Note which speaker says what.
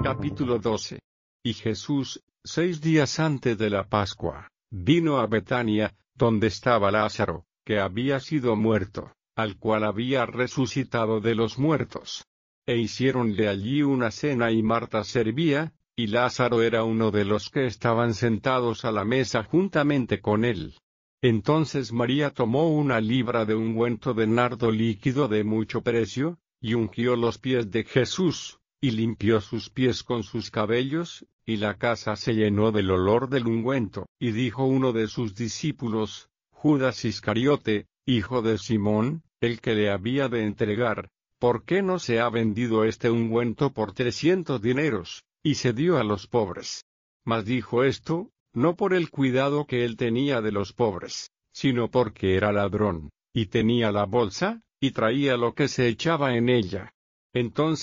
Speaker 1: Capítulo 12. Y Jesús, 6 días antes de la Pascua, vino a Betania, donde estaba Lázaro, que había sido muerto, al cual había resucitado de los muertos. E hiciéronle allí una cena y Marta servía, y Lázaro era uno de los que estaban sentados a la mesa juntamente con él. Entonces María tomó una libra de ungüento de nardo líquido de mucho precio, y ungió los pies de Jesús, y limpió sus pies con sus cabellos, y la casa se llenó del olor del ungüento. Y dijo uno de sus discípulos, Judas Iscariote, hijo de Simón, el que le había de entregar, ¿por qué no se ha vendido este ungüento por 300 dineros, y se dio a los pobres? Mas dijo esto, no por el cuidado que él tenía de los pobres, sino porque era ladrón, y tenía la bolsa, y traía lo que se echaba en ella. Entonces